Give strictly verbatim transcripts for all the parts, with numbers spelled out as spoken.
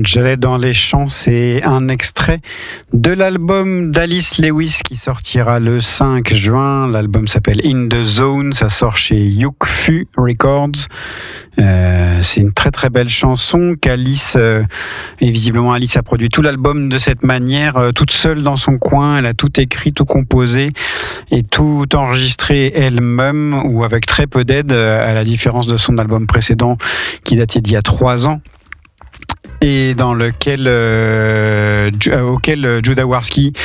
Quand j'allais dans les champs, c'est un extrait de l'album d'Alice Lewis qui sortira le cinq juin. L'album s'appelle In the Zone, ça sort chez Yuk Fu Records. Euh, c'est une très très belle chanson qu'Alice, euh, et visiblement Alice a produit tout l'album de cette manière, euh, toute seule dans son coin. Elle a tout écrit, tout composé et tout enregistré elle-même ou avec très peu d'aide, à la différence de son album précédent qui datait d'il y a trois ans. Et dans lequel, euh, auquel Judah Warski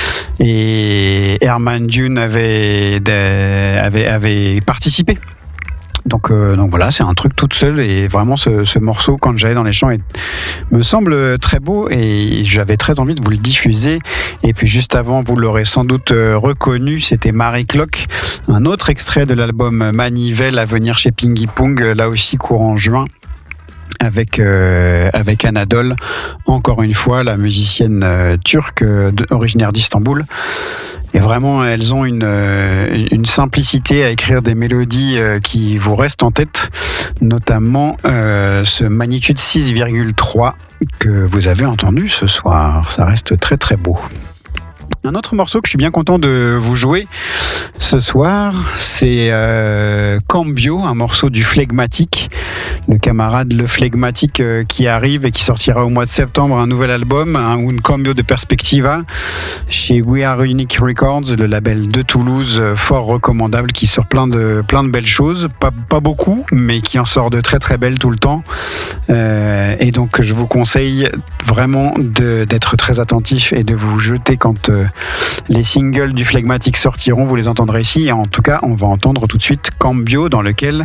et Herman Dune avaient, avaient, avaient participé. Donc, euh, donc voilà, c'est un truc toute seule et vraiment ce, ce morceau, Quand j'allais dans les champs, est, me semble très beau et j'avais très envie de vous le diffuser. Et puis juste avant, vous l'aurez sans doute reconnu, c'était Marie Clock, un autre extrait de l'album Manivelle à venir chez Pingy Pong, là aussi courant juin. Avec euh, avec Anadol, encore une fois la musicienne euh, turque euh, originaire d'Istanbul. Et vraiment, elles ont une euh, une simplicité à écrire des mélodies euh, qui vous restent en tête, notamment euh, ce Magnitude six virgule trois que vous avez entendu ce soir. Ça reste très très beau. Un autre morceau que je suis bien content de vous jouer ce soir, c'est euh, Cambio, un morceau du Flegmatique, le camarade Le Flegmatique euh, qui arrive et qui sortira au mois de septembre un nouvel album, un, un Cambio de Perspectiva, chez We Are Unique Records, le label de Toulouse, euh, fort recommandable, qui sort plein de, plein de belles choses, pas, pas beaucoup, mais qui en sort de très très belles tout le temps. Euh, et donc je vous conseille vraiment de, d'être très attentif et de vous jeter quand euh, les singles du Flegmatique sortiront, vous les entendrez ici. Et en tout cas, on va entendre tout de suite Cambio, dans lequel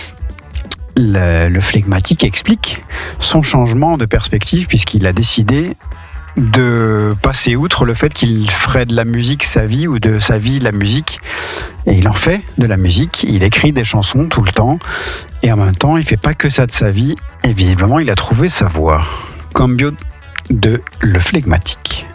le, le Flegmatique explique son changement de perspective, puisqu'il a décidé de passer outre le fait qu'il ferait de la musique sa vie ou de sa vie la musique. Et il en fait de la musique, il écrit des chansons tout le temps et en même temps il fait pas que ça de sa vie et visiblement il a trouvé sa voix. Cambio de Le Flegmatique.